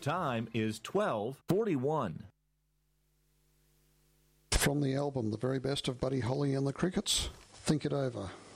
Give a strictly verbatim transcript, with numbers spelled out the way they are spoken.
time is twelve forty-one. From the album The Very Best of Buddy Holly and the Crickets, Think It Over.